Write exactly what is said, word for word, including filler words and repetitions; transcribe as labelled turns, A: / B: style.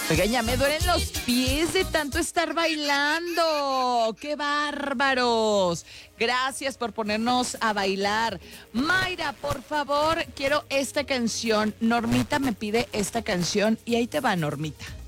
A: Oigan, ya me duelen los pies de tanto estar bailando. ¡Qué bárbaros! Gracias por ponernos a bailar. Mayra, por favor, quiero esta canción. Normita me pide esta canción y ahí te va, Normita.